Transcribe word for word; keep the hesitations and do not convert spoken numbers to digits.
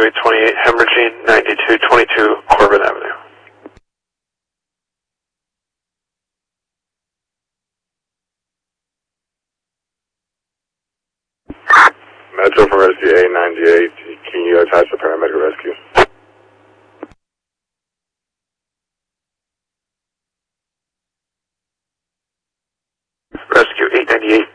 eight twenty-eight, hemorrhaging, ninety-two twenty-two Corbin Avenue. Metro from Rescue eight ninety-eight, can you attach the paramedic rescue? Rescue eight ninety-eight.